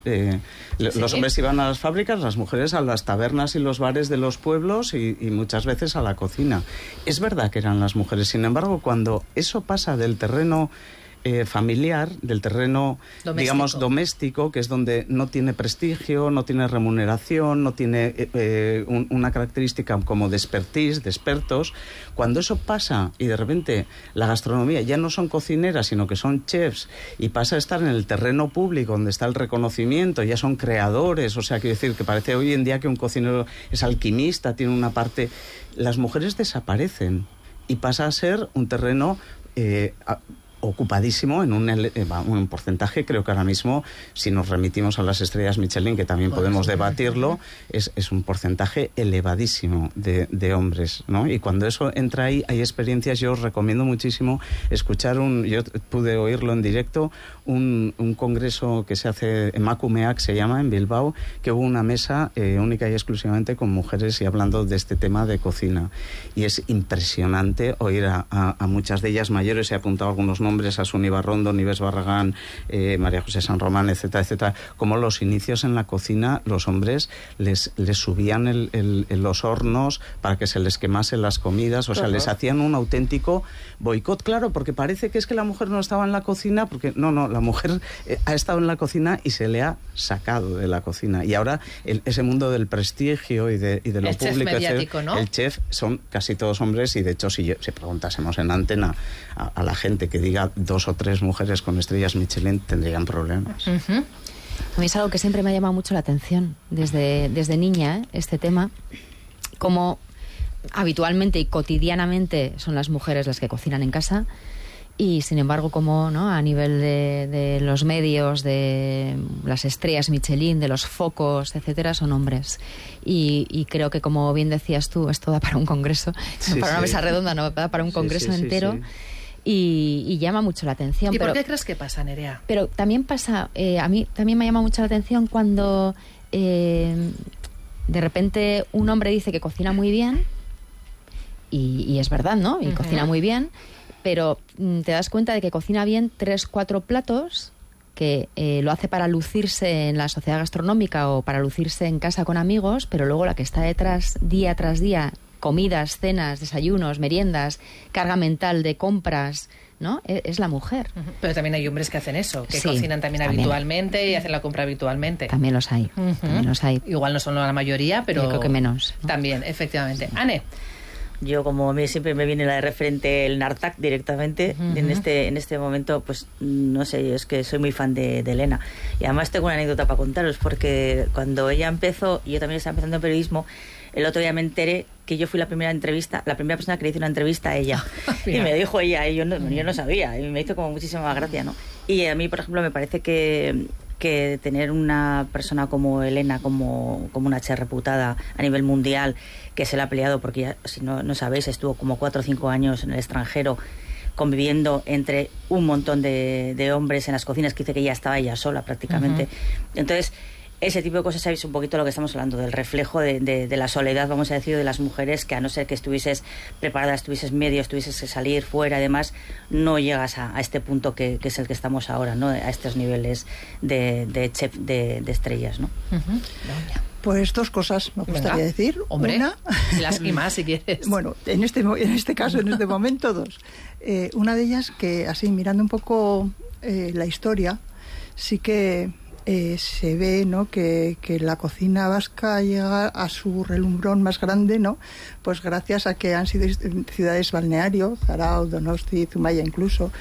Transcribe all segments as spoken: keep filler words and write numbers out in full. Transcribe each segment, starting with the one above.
Eh, sí. Los hombres iban a las fábricas, las mujeres a las tabernas y los bares de los pueblos y, y muchas veces a la cocina. Es verdad que eran las mujeres, sin embargo, cuando eso pasa del terreno eh, familiar, del terreno, doméstico. digamos, doméstico, que es donde no tiene prestigio, no tiene remuneración, no tiene eh, un, una característica como de expertise, de expertos, cuando eso pasa y de repente la gastronomía ya no son cocineras, sino que son chefs, y pasa a estar en el terreno público, donde está el reconocimiento, ya son creadores, o sea, quiero decir que parece hoy en día que un cocinero es alquimista, tiene una parte... Las mujeres desaparecen y pasa a ser un terreno... Eh, a, ocupadísimo en un, un porcentaje, creo que ahora mismo, si nos remitimos a las estrellas Michelin, que también bueno, podemos sí, debatirlo, es, es un porcentaje elevadísimo de, de hombres, ¿no? Y cuando eso entra ahí, hay experiencias, yo os recomiendo muchísimo escuchar un, yo pude oírlo en directo, un, un congreso que se hace en Macumeac, se llama, en Bilbao, que hubo una mesa eh, única y exclusivamente con mujeres y hablando de este tema de cocina. Y es impresionante oír a, a, a muchas de ellas mayores, he apuntado algunos nombres, a Suni Barrondo, Nieves Barragán, eh, María José San Román, etcétera, etcétera, como los inicios en la cocina, los hombres les, les subían el, el, el, los hornos para que se les quemasen las comidas, o sea, uh-huh. les hacían un auténtico boicot, claro, porque parece que es que la mujer no estaba en la cocina, porque no, no, la mujer eh, ha estado en la cocina y se le ha sacado de la cocina, y ahora el, ese mundo del prestigio y de, y de lo el público, chef mediático, el, ¿no? el chef, son casi todos hombres, y de hecho si, yo, si preguntásemos en antena a, a la gente que diga dos o tres mujeres con estrellas Michelin, tendrían problemas. Uh-huh. A mí es algo que siempre me ha llamado mucho la atención desde, desde niña, ¿eh? Este tema, como habitualmente y cotidianamente son las mujeres las que cocinan en casa, y sin embargo como, ¿no?, a nivel de, de los medios, de las estrellas Michelin, de los focos, etcétera, son hombres. Y, y creo que, como bien decías tú, esto da para un congreso, sí, no para sí. una mesa redonda, no, da para un congreso sí, sí, entero. Sí, sí. Y, y llama mucho la atención. ¿Y pero, por qué crees que pasa, Nerea? Pero también pasa, eh, a mí también me llama mucho la atención cuando eh, de repente un hombre dice que cocina muy bien, y, y es verdad, ¿no? Y uh-huh. cocina muy bien, pero mm, te das cuenta de que cocina bien tres, cuatro platos, que eh, lo hace para lucirse en la sociedad gastronómica o para lucirse en casa con amigos, pero luego la que está detrás día tras día, comidas, cenas, desayunos, meriendas, carga mental de compras, ¿no? Es, es la mujer. Uh-huh. Pero también hay hombres que hacen eso, que sí, cocinan también, también habitualmente y hacen la compra habitualmente. También los hay, uh-huh. también los hay. Igual no son la mayoría, pero... Yo creo que menos, ¿no? También, efectivamente. Anne. Yo, como a mí siempre me viene la de referente el Nartac directamente, uh-huh. en este en este momento, pues no sé, es que soy muy fan de, de Elena. Y además tengo una anécdota para contaros, porque cuando ella empezó, y yo también estaba empezando en periodismo, el otro día me enteré que yo fui la primera entrevista, la primera persona que le hizo una entrevista a ella. Y me dijo ella, y yo no, yo no sabía, y me hizo como muchísima gracia, ¿no? Y a mí, por ejemplo, me parece que, que tener una persona como Elena, como, como una chef reputada a nivel mundial, que se la ha peleado, porque ya, si no, no sabéis, estuvo como cuatro o cinco años en el extranjero, conviviendo entre un montón de, de hombres en las cocinas, que dice que ella estaba ella sola prácticamente. Uh-huh. Entonces, ese tipo de cosas, sabéis un poquito lo que estamos hablando, del reflejo de, de, de la soledad, vamos a decir, de las mujeres, que a no ser que estuvieses preparada, estuvieses medio, estuvieses que salir fuera, además, no llegas a, a este punto que, que es el que estamos ahora, ¿no? A estos niveles de, de chef de, de estrellas, ¿no? Uh-huh. Pues dos cosas me gustaría Venga. decir. Hombre, una, las y más si quieres. Bueno, en este, en este caso, en este momento, dos. Eh, una de ellas, que así mirando un poco eh, la historia, sí que eh, se ve, ¿no?, que, que la cocina vasca llega a su relumbrón más grande, ¿no?, pues gracias a que han sido ciudades balneario, Zarauz, Donosti, Zumaya incluso,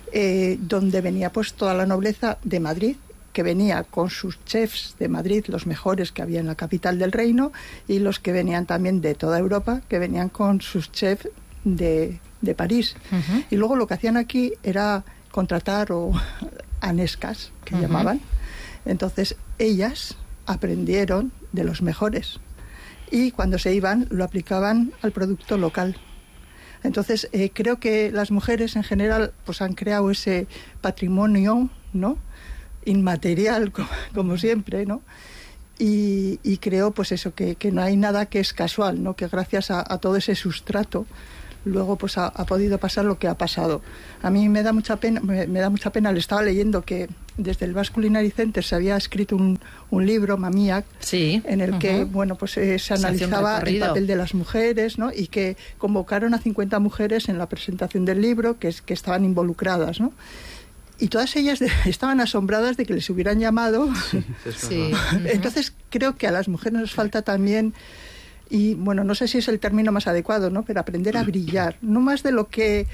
eh, donde venía pues toda la nobleza de Madrid, que venía con sus chefs de Madrid, los mejores que había en la capital del reino, y los que venían también de toda Europa, que venían con sus chefs de, de París. Uh-huh. Y luego lo que hacían aquí era contratar o anescas, que uh-huh. llamaban. Entonces ellas aprendieron de los mejores, y cuando se iban lo aplicaban al producto local. Entonces eh, creo que las mujeres en general pues han creado ese patrimonio, ¿no?, inmaterial, como, como siempre, ¿no? Y, y creo pues eso, que, que no hay nada que es casual, ¿no?, que gracias a, a todo ese sustrato luego pues ha, ha podido pasar lo que ha pasado. A mí me da mucha pena, me, me da mucha pena, le estaba leyendo que desde el Basque Culinary Center se había escrito un, un libro, Mamiak, sí. en el uh-huh. que bueno pues eh, se analizaba el papel de las mujeres, ¿no? Y que convocaron a cincuenta mujeres en la presentación del libro que, que estaban involucradas, ¿no? Y todas ellas de, estaban asombradas de que les hubieran llamado. Sí, sí. Entonces creo que a las mujeres nos falta también, y bueno, no sé si es el término más adecuado, ¿no? Pero aprender a brillar, no más de lo que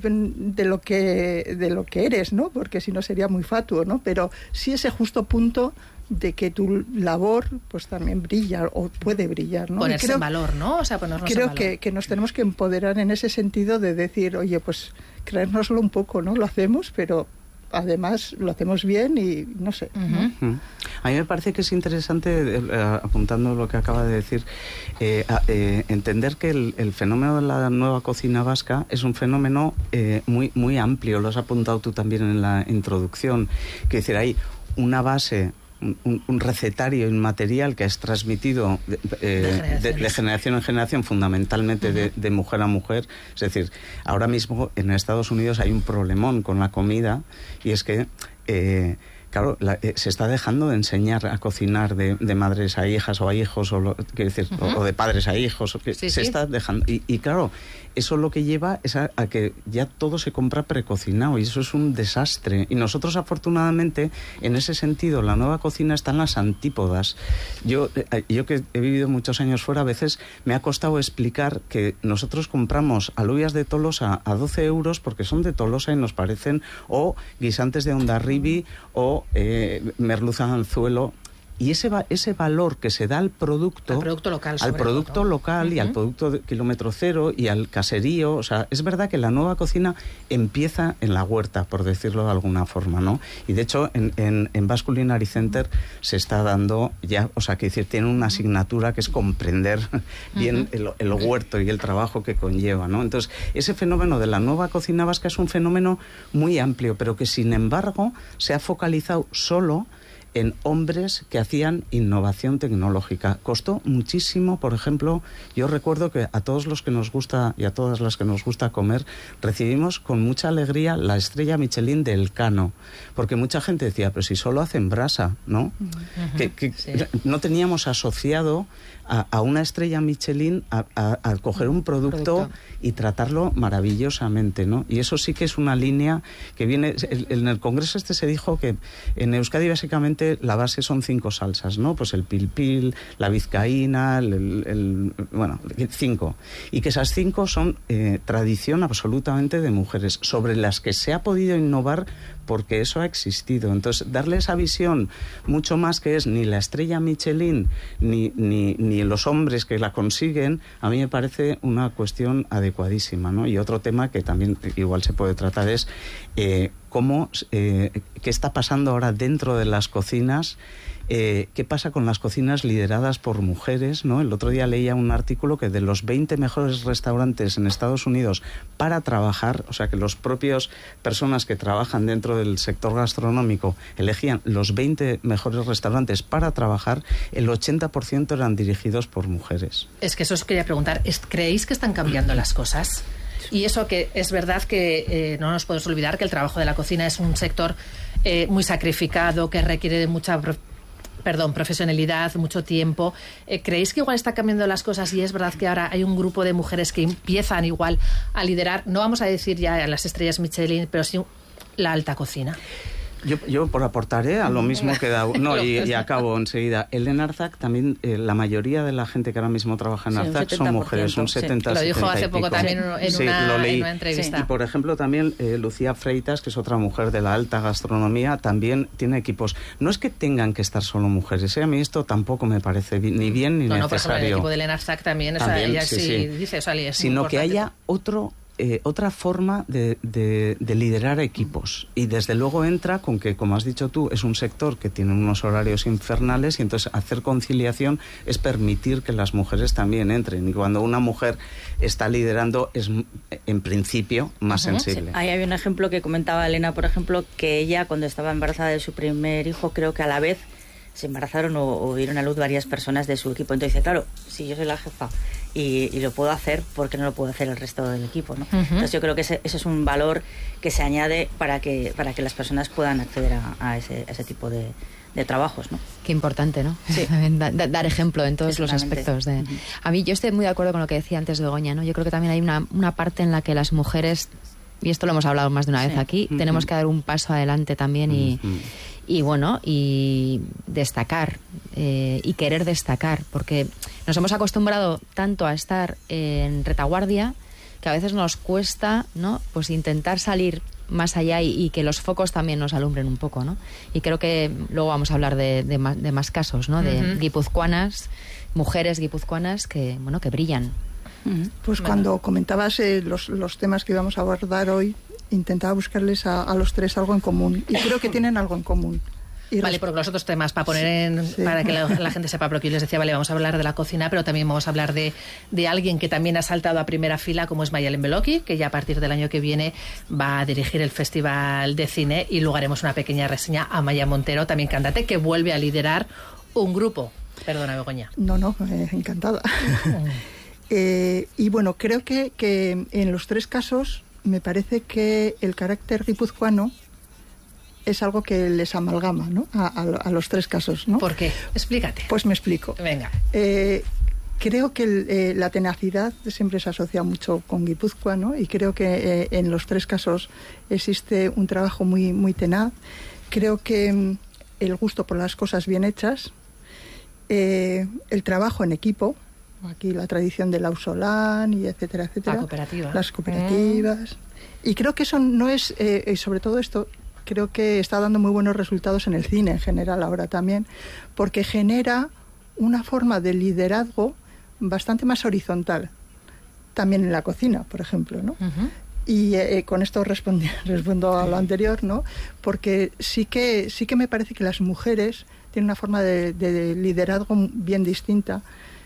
de lo que de lo que eres, ¿no? Porque si no sería muy fatuo, ¿no? Pero sí ese justo punto de que tu labor pues también brilla o puede brillar, ¿no? Ponerse creo, en valor, ¿no? O sea, ponernos creo en valor. que, que nos tenemos que empoderar en ese sentido de decir, oye, pues creérnoslo un poco, ¿no? Lo hacemos, pero además lo hacemos bien y no sé, ¿no? Uh-huh. A mí me parece que es interesante, eh, apuntando lo que acaba de decir, eh, eh, entender que el, el fenómeno de la nueva cocina vasca es un fenómeno eh, muy, muy amplio. Lo has apuntado tú también en la introducción. Que decir, hay una base, un, un recetario inmaterial que es transmitido de, eh, de, de generación en generación, fundamentalmente uh-huh. de, de mujer a mujer. Es decir, ahora mismo en Estados Unidos hay un problemón con la comida, y es que eh, claro, la, eh, se está dejando de enseñar a cocinar de, de madres a hijas o a hijos, o, lo, quiero decir, uh-huh. o, o de padres a hijos. O que sí, se sí. está dejando. Y, y claro, eso lo que lleva es a, a que ya todo se compra precocinado, y eso es un desastre. Y nosotros, afortunadamente, en ese sentido, la nueva cocina está en las antípodas. Yo, eh, yo que he vivido muchos años fuera, a veces me ha costado explicar que nosotros compramos alubias de Tolosa a doce euros porque son de Tolosa y nos parecen, o guisantes de Hondarribi, o eh, merluza de anzuelo. Y ese va, ese valor que se da al producto, al producto local, al producto todo. local uh-huh. y al producto de kilómetro cero y al caserío, o sea, es verdad que la nueva cocina empieza en la huerta, por decirlo de alguna forma, ¿no? Y de hecho en, en, en Basque Culinary Center se está dando ya, o sea, que decir, tiene una asignatura que es comprender bien uh-huh. el, el huerto y el trabajo que conlleva, ¿no? Entonces, ese fenómeno de la nueva cocina vasca es un fenómeno muy amplio, pero que sin embargo se ha focalizado solo en hombres que hacían innovación tecnológica. Costó muchísimo, por ejemplo, yo recuerdo que a todos los que nos gusta y a todas las que nos gusta comer, recibimos con mucha alegría la estrella Michelin de Elcano, porque mucha gente decía, pero si solo hacen brasa, ¿no? Uh-huh. Que, que sí. No teníamos asociado a, a una estrella Michelin a, a, a coger un producto, producto y tratarlo maravillosamente, ¿no? Y eso sí que es una línea que viene... El, en el congreso este se dijo que en Euskadi básicamente la base son cinco salsas, ¿no? Pues el pilpil, la vizcaína, el, el, el, bueno, cinco. Y que esas cinco son eh, tradición absolutamente de mujeres, sobre las que se ha podido innovar porque eso ha existido. Entonces, darle esa visión mucho más que es ni la estrella Michelin ni, ni, ni los hombres que la consiguen, a mí me parece una cuestión adecuadísima, ¿no? Y otro tema que también igual se puede tratar es eh, cómo, eh, qué está pasando ahora dentro de las cocinas. Eh, ¿Qué pasa con las cocinas lideradas por mujeres, ¿no? El otro día leía un artículo que de los veinte mejores restaurantes en Estados Unidos para trabajar, o sea que los propios personas que trabajan dentro del sector gastronómico elegían los veinte mejores restaurantes para trabajar, el ochenta por ciento eran dirigidos por mujeres. Es que eso os quería preguntar, ¿creéis que están cambiando las cosas? Y eso que es verdad que eh, no nos podemos olvidar que el trabajo de la cocina es un sector eh, muy sacrificado, que requiere de mucha... Perdón, profesionalidad, mucho tiempo. Eh, ¿Creéis que igual está cambiando las cosas y es verdad que ahora hay un grupo de mujeres que empiezan igual a liderar, no vamos a decir ya las estrellas Michelin, pero sí la alta cocina? Yo, yo por aportar ¿eh? a lo mismo que da... No, y, y acabo enseguida. El en Arzac también, eh, la mayoría de la gente que ahora mismo trabaja en sí, Arzac son mujeres, un setenta, sí. Lo dijo hace poco también en, sí, una, lo leí. en una entrevista. Sí. Y por ejemplo también eh, Lucía Freitas, que es otra mujer de la alta gastronomía, también tiene equipos. No es que tengan que estar solo mujeres, ¿eh? A mí esto tampoco me parece bi- ni bien ni no, necesario. No, por ejemplo, el equipo del en Arzac también, también o sea, ella sí, sí, sí. dice, o sea, es sino que haya otro... Eh, otra forma de, de, de liderar equipos, y desde luego entra con que, como has dicho tú, es un sector que tiene unos horarios infernales, y entonces hacer conciliación es permitir que las mujeres también entren, y cuando una mujer está liderando es en principio más uh-huh. sensible. Sí. Ahí había un ejemplo que comentaba Elena, por ejemplo, que ella cuando estaba embarazada de su primer hijo, creo que a la vez se embarazaron o, o dieron a luz varias personas de su equipo. Entonces dice, claro, si yo soy la jefa y, y lo puedo hacer, porque no lo puedo hacer el resto del equipo, ¿no? Uh-huh. Entonces yo creo que ese, ese es un valor que se añade para que para que las personas puedan acceder a, a, ese, a ese tipo de, de trabajos, ¿no? Qué importante, ¿no? Sí. da, da, dar ejemplo en todos los aspectos. De... Uh-huh. A mí, yo estoy muy de acuerdo con lo que decía antes Begoña, ¿no? Yo creo que también hay una, una parte en la que las mujeres, y esto lo hemos hablado más de una vez sí. aquí, uh-huh. tenemos que dar un paso adelante también y... Uh-huh. Y bueno, y destacar, eh, y querer destacar, porque nos hemos acostumbrado tanto a estar en retaguardia que a veces nos cuesta, ¿no? Pues intentar salir más allá y, y que los focos también nos alumbren un poco, ¿no? Y creo que luego vamos a hablar de, de, más, de más casos, ¿no? De uh-huh. guipuzcoanas, mujeres guipuzcoanas que, bueno, que brillan. Uh-huh. Pues bueno. Cuando comentabas eh, los, los temas que íbamos a abordar hoy, intentaba buscarles a, a los tres algo en común y creo que tienen algo en común. Y vale, porque los otros temas, para poner en, sí, sí. para que la, la gente sepa, porque yo les decía, vale, vamos a hablar de la cocina, pero también vamos a hablar de, de alguien que también ha saltado a primera fila, como es Mayalen Beloki, que ya a partir del año que viene va a dirigir el Festival de Cine, y luego haremos una pequeña reseña a Maya Montero, también cantante, que vuelve a liderar un grupo. Perdona, Begoña. No, no, eh, encantada. eh, y bueno, creo que, que en los tres casos me parece que el carácter guipuzcoano es algo que les amalgama, ¿no? A, a, a los tres casos, ¿no? ¿Por qué? Explícate. Pues me explico. Venga. Eh, creo que el, eh, la tenacidad siempre se asocia mucho con Guipúzcoa, ¿no? Y creo que eh, en los tres casos existe un trabajo muy, muy tenaz. Creo que mm, el gusto por las cosas bien hechas, eh, el trabajo en equipo, aquí la tradición del Ausolán y etcétera, etcétera. La cooperativa. Las cooperativas. Mm. Y creo que eso no es, eh, y sobre todo esto, creo que está dando muy buenos resultados en el cine en general ahora también, porque genera una forma de liderazgo bastante más horizontal, también en la cocina, por ejemplo, ¿no? Uh-huh. Y eh, con esto respondi, respondo a lo anterior, ¿no? Porque sí que, sí que me parece que las mujeres tienen una forma de, de liderazgo bien distinta,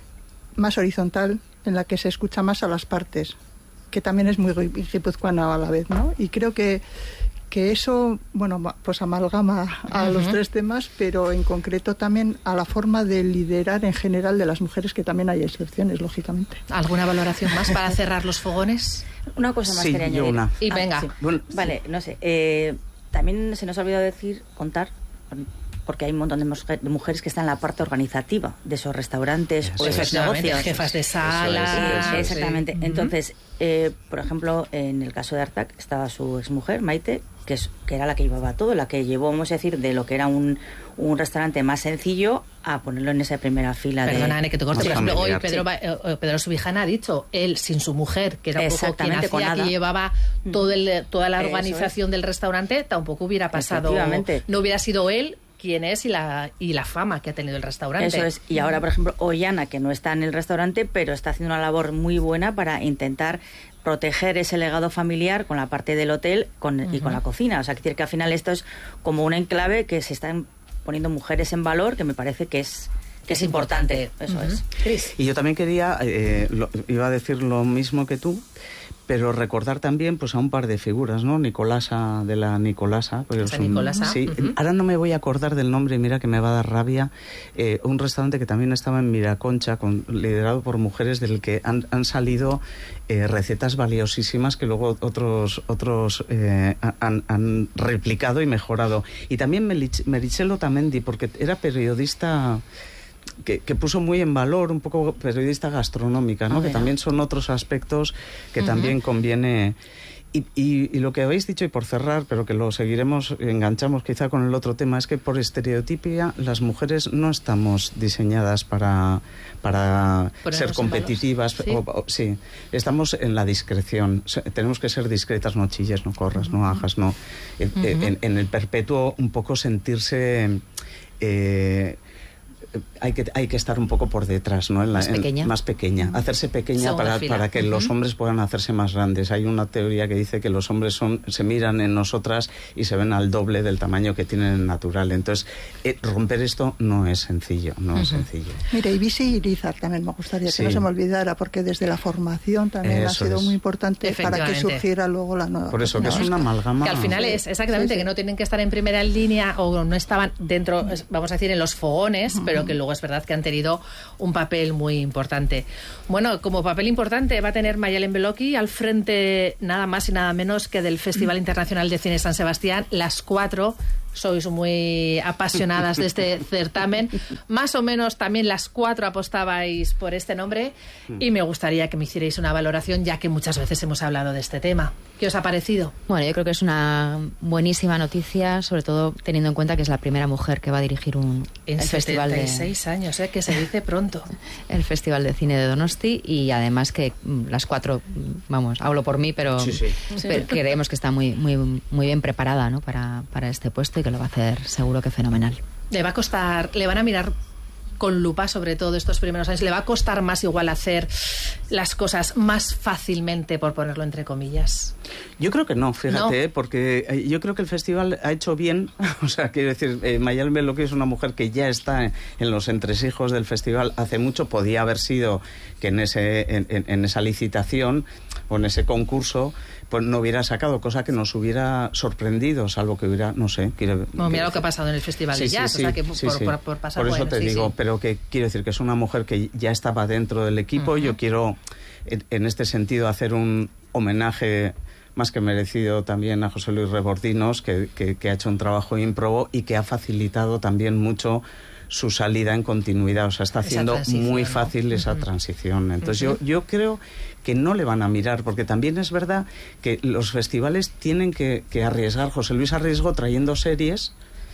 más horizontal, en la que se escucha más a las partes, que también es muy guipuzcoana a la vez, ¿no? Y creo que que eso, bueno, pues amalgama a uh-huh. los tres temas, pero en concreto también a la forma de liderar en general de las mujeres, que también hay excepciones, lógicamente. ¿Alguna valoración más para cerrar los fogones? Una cosa más sí, quería añadir. Una. Y ah, venga. Sí. Bueno, vale, no sé. Eh, también se nos ha olvidado decir, contar, porque hay un montón de, mujer, de mujeres que están en la parte organizativa de esos restaurantes eso o de esos negocios. Jefas de sala. Sí, exactamente. Sí. Entonces, eh, por ejemplo, en el caso de Artac estaba su exmujer, Maite, que, es, que era la que llevaba todo, la que llevó, vamos a decir, de lo que era un, un restaurante más sencillo a ponerlo en esa primera fila. Perdona, de... Anne, que te corte. Por ejemplo, hoy Pedro, sí. Pedro Subijana ha dicho, él sin su mujer, que era un poco quien hacía, que llevaba todo el, toda la organización del restaurante, tampoco hubiera pasado, no hubiera sido él quién es y la y la fama que ha tenido el restaurante. Eso es. Y ahora, por ejemplo, Ollana, que no está en el restaurante, pero está haciendo una labor muy buena para intentar proteger ese legado familiar con la parte del hotel con, uh-huh. y con la cocina. O sea, que decir que al final esto es como un enclave que se están poniendo mujeres en valor, que me parece que es que es importante. Eso uh-huh. es. Cris. Y yo también quería, eh, lo, iba a decir lo mismo que tú, pero recordar también pues a un par de figuras, ¿no? Nicolasa, de la Nicolasa. Pues un, Nicolasa. Sí, uh-huh. ahora no me voy a acordar del nombre, mira que me va a dar rabia. Eh, un restaurante que también estaba en Miraconcha, con, liderado por mujeres, del que han, han salido eh, recetas valiosísimas que luego otros otros eh, han, han replicado y mejorado. Y también Meritxell Otamendi, porque era periodista... Que, que puso muy en valor, un poco periodista gastronómica, ¿no? Oh, que también son otros aspectos que uh-huh. también conviene. Y, y, y lo que habéis dicho, y por cerrar, pero que lo seguiremos, enganchamos quizá con el otro tema, es que por estereotipia las mujeres no estamos diseñadas para, para ser competitivas. ¿Sí? O, o, sí, estamos en la discreción. Tenemos que ser discretas, no chilles, no corras, uh-huh. no ajas, no. Uh-huh. En, en el perpetuo un poco sentirse... Eh, Hay que, hay que estar un poco por detrás, ¿no? En la, más pequeña. En, más pequeña. Hacerse pequeña para, para que uh-huh. los hombres puedan hacerse más grandes. Hay una teoría que dice que los hombres son se miran en nosotras y se ven al doble del tamaño que tienen natural. Entonces, eh, romper esto no es sencillo, no uh-huh. es sencillo. Mira, y Bisi Irizar también me gustaría sí. que no se me olvidara, porque desde la formación también eso ha sido es. muy importante para que surgiera luego la nueva. Por eso, que es una amalgama. Que al final es exactamente sí, sí. que no tienen que estar en primera línea o no estaban dentro, vamos a decir, en los fogones, uh-huh. pero pero que luego es verdad que han tenido un papel muy importante. Bueno, como papel importante va a tener Mayalen Beloki al frente nada más y nada menos que del Festival Internacional de Cine San Sebastián. Las cuatro sois muy apasionadas de este certamen. Más o menos también las cuatro apostabais por este nombre y me gustaría que me hicierais una valoración, ya que muchas veces hemos hablado de este tema. ¿Qué os ha parecido? Bueno, yo creo que es una buenísima noticia, sobre todo teniendo en cuenta que es la primera mujer que va a dirigir un en el festival de setenta y seis años, ¿eh? Que se dice pronto. El Festival de Cine de Donosti, y además que mm, las cuatro, vamos, hablo por mí, pero, sí, sí. pero creemos que está muy muy muy bien preparada, ¿no? para, para este puesto, y que lo va a hacer seguro que fenomenal. Le va a costar, le van a mirar con lupa sobre todo estos primeros años, le va a costar más igual hacer las cosas más fácilmente, por ponerlo entre comillas. Yo creo que no, fíjate, no. porque yo creo que el festival ha hecho bien, o sea, quiero decir, eh, Mayalen Beloki es una mujer que ya está en, en los entresijos del festival hace mucho. Podía haber sido que en ese en, en, en esa licitación o en ese concurso pues no hubiera sacado, cosa que nos hubiera sorprendido, salvo que hubiera, no sé... Quiere, bueno, mira lo que ha pasado en el Festival sí, de Jazz, sí, o sea que por, sí, por, sí. por, por pasar por eso bueno, te sí, digo, sí. pero que quiero decir que es una mujer que ya estaba dentro del equipo. Uh-huh. Yo quiero, en, en este sentido, hacer un homenaje más que merecido también a José Luis Rebordinos, que, que, que ha hecho un trabajo ímprobo y que ha facilitado también mucho su salida en continuidad. O sea, está haciendo muy fácil, ¿no? Esa uh-huh. transición. Entonces uh-huh. yo, yo creo que no le van a mirar, porque también es verdad que los festivales tienen que, que arriesgar. José Luis arriesgó trayendo series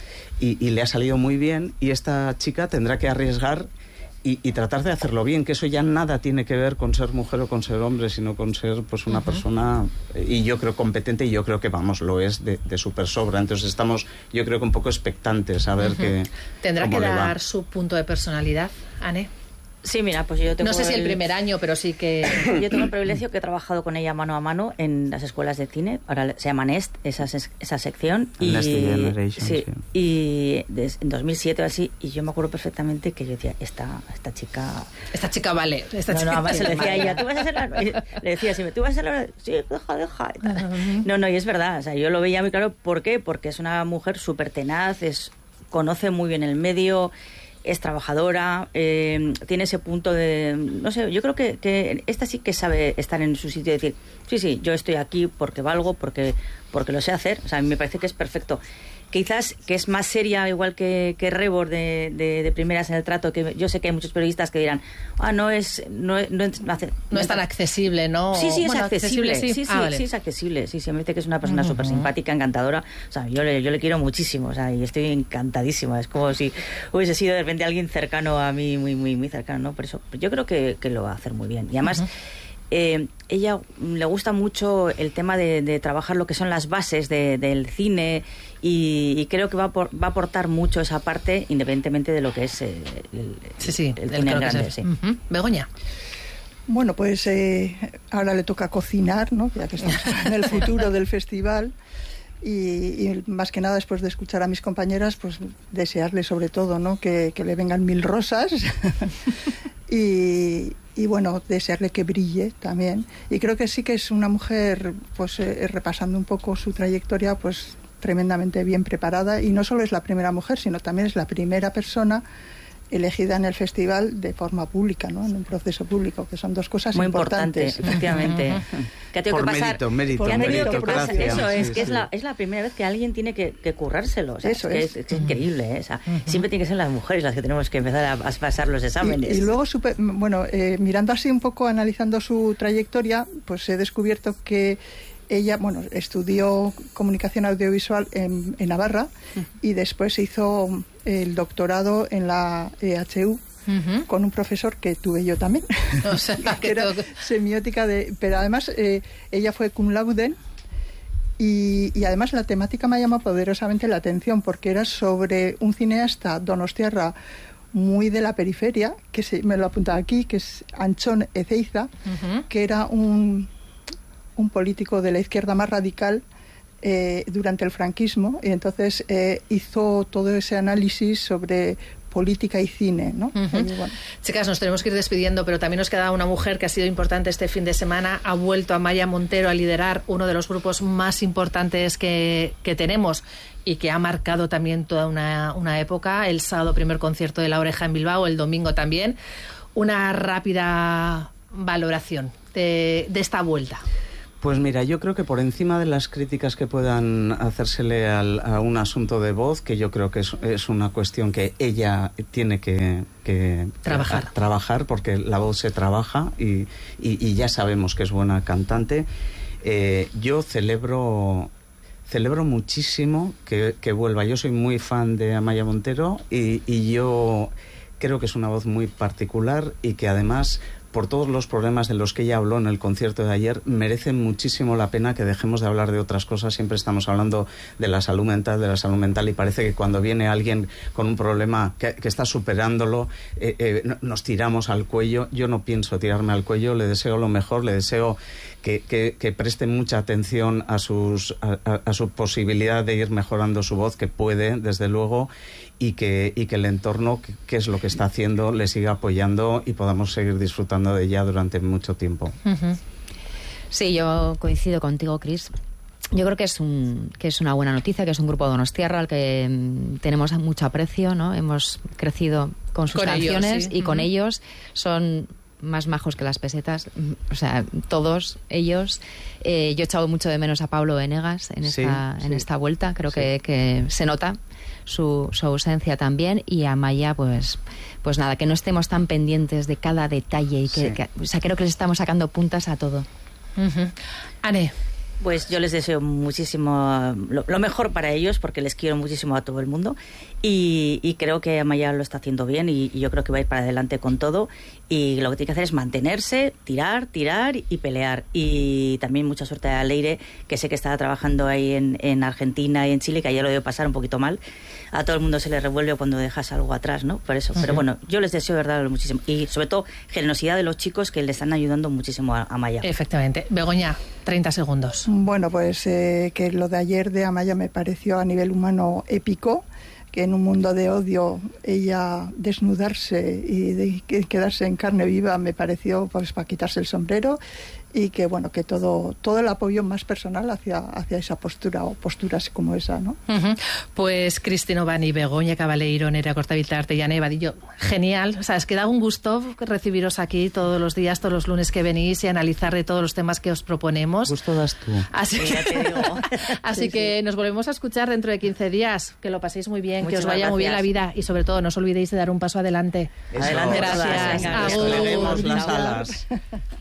y, y le ha salido muy bien, y esta chica tendrá que arriesgar y, y tratar de hacerlo bien, que eso ya nada tiene que ver con ser mujer o con ser hombre, sino con ser pues una uh-huh. persona, y yo creo competente, y yo creo que vamos, lo es de, de súper sobra. Entonces estamos, yo creo que un poco expectantes a ver uh-huh. que tendrá que dar su punto de personalidad, Anne. Sí, mira, pues yo tengo... No sé si el primer año, pero sí que... Yo tengo el privilegio que he trabajado con ella mano a mano en las escuelas de cine. Ahora se llama Nest, esa, esa sección. Y, Nest Generation, sí, sí. Y des, en dos mil siete o así, y yo me acuerdo perfectamente que yo decía, esta, esta chica... Esta chica vale. Esta no, chica no, además se le decía a vale. ella, tú vas a ser la... Le decía así, tú vas a ser la... Sí, deja, deja. Uh-huh. No, no, y es verdad. O sea, yo lo veía muy claro. ¿Por qué? Porque es una mujer súper tenaz, es, conoce muy bien el medio... es trabajadora, eh, tiene ese punto de... No sé, yo creo que, que esta sí que sabe estar en su sitio y decir, sí, sí, yo estoy aquí porque valgo, porque, porque lo sé hacer. O sea, a mí me parece que es perfecto. Quizás que es más seria, igual que, que Rebord de, de, de primeras en el trato, que yo sé que hay muchos periodistas que dirán, ah, no es... No, no, no, hace, no es tan accesible, ¿no? Sí, sí, es bueno, accesible. accesible. Sí, sí, ah, vale. sí, es accesible. Sí, sí, me dice que es una persona uh-huh. súper simpática, encantadora. O sea, yo le, yo le quiero muchísimo, o sea, y estoy encantadísima. Es como si hubiese sido de repente alguien cercano a mí, muy, muy, muy cercano, ¿no? Por eso, yo creo que, que lo va a hacer muy bien. Y además... Uh-huh. Eh, ella le gusta mucho el tema de, de trabajar lo que son las bases de, del cine y, y creo que va a, por, va a aportar mucho esa parte independientemente de lo que es eh, el, sí, sí, el cine grande. Es sí. uh-huh. Begoña. Bueno, pues eh, ahora le toca cocinar, ¿no? Ya que estamos en el futuro del festival. Y, y más que nada, después de escuchar a mis compañeras, pues desearle sobre todo, ¿no? que, que le vengan mil rosas y, y bueno, desearle que brille también. Y creo que sí que es una mujer, pues eh, repasando un poco su trayectoria, pues tremendamente bien preparada, y no solo es la primera mujer, sino también es la primera persona elegida en el festival de forma pública, ¿no? En un proceso público, que son dos cosas muy importantes. Muy importante, efectivamente. Que ha tenido por que pasar, mérito, mérito, que ha tenido que pasar, meritocracia. eso, es sí, que sí. es la, es la primera vez que alguien tiene que, que currárselo. O sea, eso es, es. Que es, es, es increíble, ¿eh? O sea, uh-huh. siempre tienen que ser las mujeres las que tenemos que empezar a, a pasar los exámenes. Y, y luego, super, bueno, eh, mirando así un poco, analizando su trayectoria, pues he descubierto que ella, bueno, estudió comunicación audiovisual en, en Navarra uh-huh. y después hizo el doctorado en la E H U. Uh-huh. Con un profesor que tuve yo también, o sea, que, que era todo... semiótica de, pero además eh, ella fue cum laude y, y además la temática me ha llamado poderosamente la atención porque era sobre un cineasta donostiarra muy de la periferia, que se, me lo apuntaba aquí, que es Anchón Ezeiza, uh-huh. que era un, un político de la izquierda más radical eh, durante el franquismo, y entonces eh, hizo todo ese análisis sobre política y cine, ¿no? Uh-huh. Y bueno. Chicas, nos tenemos que ir despidiendo, pero también nos queda una mujer que ha sido importante este fin de semana. Ha vuelto Amaia Montero a liderar uno de los grupos más importantes que, que tenemos y que ha marcado también toda una, una época. El sábado, primer concierto de La Oreja en Bilbao, el domingo también. Una rápida valoración de, de esta vuelta. Pues mira, yo creo que por encima de las críticas que puedan hacérsele al, a un asunto de voz, que yo creo que es, es una cuestión que ella tiene que, que trabajar. A, trabajar, porque la voz se trabaja y, y, y ya sabemos que es buena cantante. Eh, yo celebro celebro muchísimo que, que vuelva. Yo soy muy fan de Amaia Montero y, y yo creo que es una voz muy particular y que además, por todos los problemas de los que ella habló en el concierto de ayer, merece muchísimo la pena que dejemos de hablar de otras cosas. Siempre estamos hablando de la salud mental, de la salud mental, y parece que cuando viene alguien con un problema que, que está superándolo, eh, eh, nos tiramos al cuello. Yo no pienso tirarme al cuello, le deseo lo mejor, le deseo que, que, que preste mucha atención a, sus, a, a, a su posibilidad de ir mejorando su voz, que puede, desde luego, y que, y que el entorno, que, que es lo que está haciendo, le siga apoyando y podamos seguir disfrutando de ella durante mucho tiempo. Uh-huh. Sí, yo coincido contigo, Cris. Yo creo que es un que es una buena noticia, que es un grupo de Donostiarra al que mm, tenemos mucho aprecio, ¿no? Hemos crecido con sus con canciones ellos, sí. y uh-huh. con ellos. Son más majos que las pesetas, o sea, todos ellos. Eh, yo he echado mucho de menos a Pablo Venegas en esta, sí, en sí. esta vuelta. Creo sí. que, que se nota su, su ausencia también. Y a Amaia, pues, pues nada, que no estemos tan pendientes de cada detalle y que, sí. que o sea, creo que les estamos sacando puntas a todo. Uh-huh. Ane. Pues yo les deseo muchísimo lo, lo mejor para ellos, porque les quiero muchísimo a todo el mundo y, y creo que Amaia lo está haciendo bien y, y yo creo que va a ir para adelante con todo, y lo que tiene que hacer es mantenerse, tirar, tirar y pelear. Y también mucha suerte a Leire, que sé que estaba trabajando ahí en, en Argentina y en Chile, que ayer lo dio pasar un poquito mal. A todo el mundo se le revuelve cuando dejas algo atrás, ¿no? Por eso. Uh-huh. Pero bueno, yo les deseo de verdad muchísimo, y sobre todo generosidad de los chicos, que le están ayudando muchísimo a Amaia. Efectivamente. Begoña, treinta segundos. Bueno, pues eh, que lo de ayer de Amaia me pareció a nivel humano épico, que en un mundo de odio ella desnudarse y de quedarse en carne viva me pareció, pues, para quitarse el sombrero, y que bueno, que todo todo el apoyo más personal hacia hacia esa postura o posturas como esa, ¿no? Uh-huh. Pues Cristina Obani, Begoña Cabaleiro, Nerea Cortavitarte y Ane Vadillo, genial, o sea, es que da un gusto recibiros aquí todos los días, todos los lunes que venís, y analizar de todos los temas que os proponemos. Gusto das tú. Así que, ya te digo. así sí, que sí. Nos volvemos a escuchar dentro de quince días. Que lo paséis muy bien, Muchas que os vaya gracias. muy bien la vida, y sobre todo no os olvidéis de dar un paso adelante. Eso. Adelante. Gracias. Despleguemos las alas.